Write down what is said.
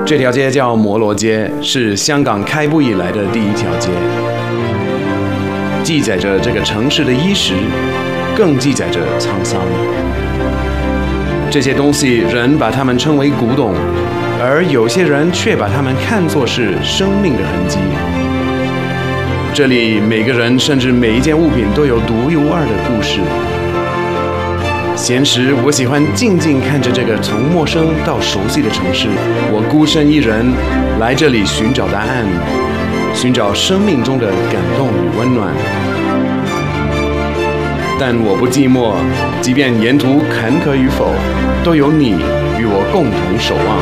这条街叫摩罗街，是香港开埠以来的第一条街，记载着这个城市的衣食，更记载着沧桑。这些东西人把它们称为古董，而有些人却把它们看作是生命的痕迹。这里每个人甚至每一件物品都有独一无二的故事。闲时，我喜欢静静看着这个从陌生到熟悉的城市。我孤身一人来这里寻找答案，寻找生命中的感动与温暖。但我不寂寞，即便沿途坎坷与否，都有你与我共同守望。